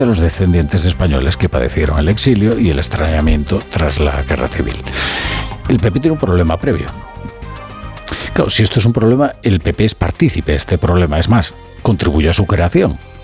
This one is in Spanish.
de los descendientes de españoles que padecieron el exilio y el extrañamiento tras la Guerra Civil. El PP tiene un problema previo. Claro, si esto es un problema, el PP es partícipe de este problema. Es más, contribuye a su creación.